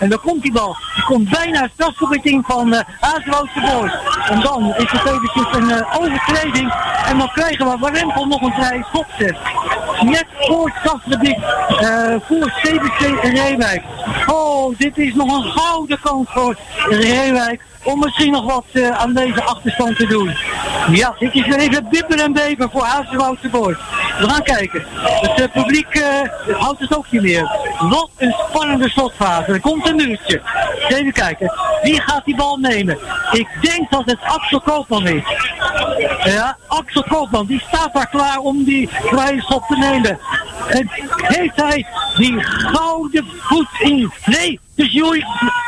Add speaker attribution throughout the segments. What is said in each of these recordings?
Speaker 1: En dan komt die bal. Die komt bijna het strafgebied van Hazenwoudse Boys. En dan is het eventjes een overtreding. En dan krijgen we Warempel nog een vrije schopzet. Net voor het strafgebied voor CVC Reewijk. Oh, dit is nog een gouden kans voor Reewijk. Om misschien nog wat aan deze achterstand te doen. Ja, dit is weer even bibber en bever voor Hazenwoudse Boys. We gaan kijken. Het publiek houdt het ook niet meer. Wat een spannende slotfase. Er komt een muurtje. Even kijken. Wie gaat die bal nemen? Ik denk dat het Axel Koopman is. Ja, Axel Koopman. Die staat daar klaar om die vrije schop te nemen. En heeft hij die gouden voet in? Nee, dus Joey.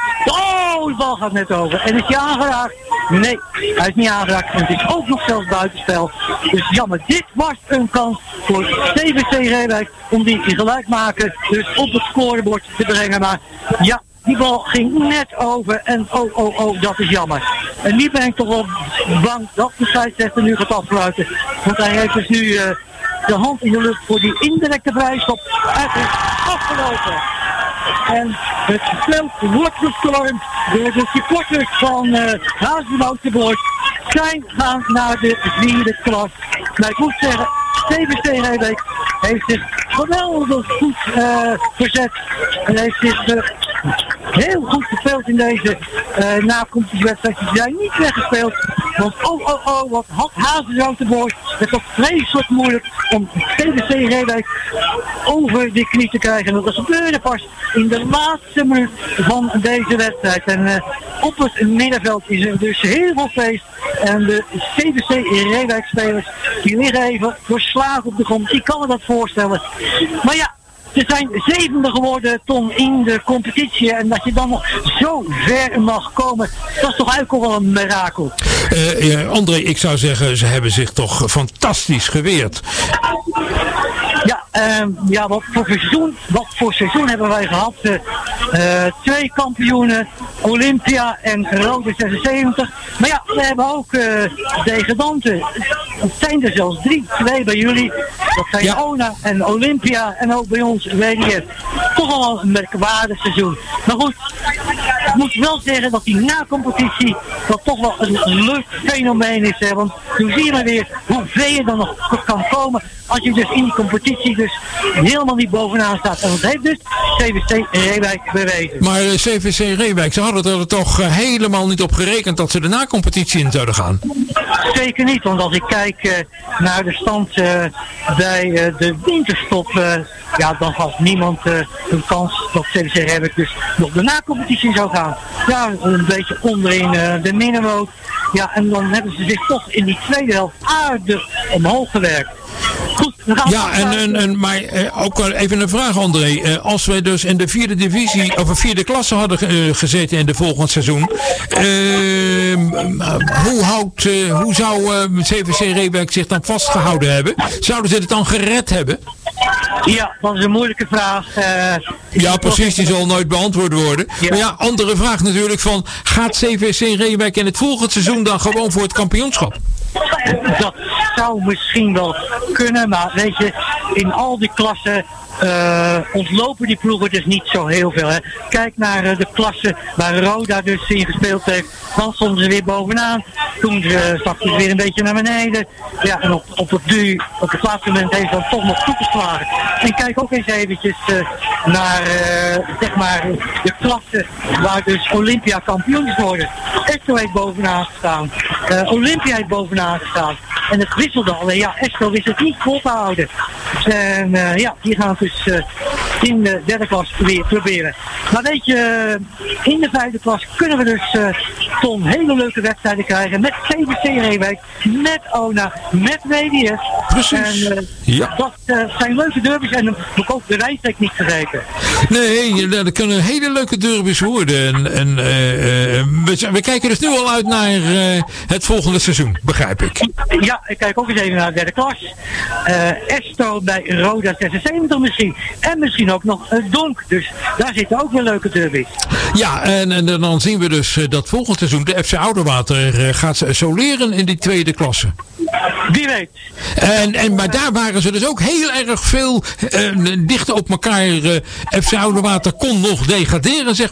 Speaker 1: Oh, de bal gaat net over. En is hij aangeraakt? Nee, hij is niet aangeraakt. En het is ook nog zelfs buitenspel. Dus jammer, dit was een kans voor CVC Reewijk om die gelijk maken. Dus op het scorebord te brengen. Maar ja, die bal ging net over. En oh, dat is jammer. En nu ben ik toch wel bang dat de scheidsrechter nu gaat afsluiten. Want hij heeft dus nu de hand in de lucht voor die indirecte vrijschop. Het is afgelopen. En het spel wordt gestormd door de supporters van Hazenwoudse Boys. Zij gaan naar de 4e klas. Maar ik moet zeggen, CVC Reewijk heeft zich geweldig goed verzet. En heeft zich heel goed gespeeld in deze na-competitiewedstrijd. Ze zijn niet weggespeeld. Want wat had Hazenwoudse Boys. Het was vreselijk moeilijk om CVC Reewijk over de knie te krijgen. En dat gebeurde pas in de laatste minuut van deze wedstrijd. En op het middenveld is er dus heel veel feest. En de CVC Reewijk spelers die liggen even verslagen op de grond. Ik kan me dat voorstellen. Maar ja, ze zijn 7e geworden, Tom, in de competitie. En dat je dan nog zo ver mag komen, dat is toch eigenlijk al wel een mirakel.
Speaker 2: André, ik zou zeggen, ze hebben zich toch fantastisch geweerd.
Speaker 1: Ja, wat voor seizoen hebben wij gehad? 2 kampioenen, Olympia en Rode 76. Maar ja, we hebben ook degradanten. Het zijn er zelfs 3. 2 bij jullie. Dat zijn ONA en Olympia en ook bij ons WDF. Toch wel een merkwaardig seizoen. Maar goed, ik moet wel zeggen dat die na-competitie dat toch wel een leuk fenomeen is. Hè? Want toen zie je maar weer hoe ver je dan nog kan komen als je dus in die competitie dus helemaal niet bovenaan staat. En dat heeft dus CVC Reewijk bewezen.
Speaker 2: Maar CVC Reewijk, ze hadden er toch helemaal niet op gerekend dat ze de na-competitie in zouden gaan?
Speaker 1: Zeker niet, want als ik kijk naar de stand bij de winterstop, dan had niemand een kans dat CVC Reewijk dus nog de na-competitie zou gaan. Ja, een beetje onderin de minimum. Ja, en dan hebben ze zich toch in die tweede helft aardig omhoog gewerkt. Goed, maar ook even een vraag, André. Als wij dus in de 4e divisie of een 4e klasse hadden gezeten in de volgend seizoen, hoe zou CVC Reewijk zich dan vastgehouden hebben? Zouden ze het dan gered hebben? Ja, dat is een moeilijke vraag.
Speaker 2: Ja, precies, die zal nooit beantwoord worden. Ja. Maar ja, andere vraag natuurlijk van, gaat CVC Reewijk in het volgend seizoen dan gewoon voor het kampioenschap?
Speaker 1: Dat zou misschien wel kunnen, maar weet je, in al die klassen ontlopen die ploegen dus niet zo heel veel. Hè. Kijk naar de klasse waar Roda dus in gespeeld heeft. Dan stonden ze weer bovenaan. Toen zakten ze weer een beetje naar beneden. Ja, en op het laatste moment heeft dan toch nog toegeslagen. En kijk ook eens eventjes naar zeg maar de klasse waar dus Olympia kampioen is geworden. Esto heeft bovenaan gestaan. Olympia heeft bovenaan gestaan. En het wisselde alleen. Ja, Esto wist het niet vol te houden. En die gaan dus in de 3e klas weer proberen. Maar weet je, in de 5e klas kunnen we dus Tom hele leuke wedstrijden krijgen. Met CVC Reewijk, met ONA, met WDF.
Speaker 2: Precies.
Speaker 1: En dat zijn leuke derbies en dan moet ik ook de Rijnstreek niet vergeten.
Speaker 2: Nee, dat kunnen hele leuke derbies worden. En we kijken dus nu al uit naar het volgende seizoen, begrijp ik.
Speaker 1: Ja, ik kijk ook eens even naar de 3e klas. Esto bij Roda 76 misschien. En misschien ook nog Donk. Dus daar zitten ook weer leuke derbies.
Speaker 2: Ja, en dan zien we dus dat volgend seizoen de FC Oudewater gaat soleren in die 2e klasse.
Speaker 1: Wie weet.
Speaker 2: Maar daar waren ze dus ook heel erg veel dichter op elkaar. FC Oudewater kon nog degraderen, zeg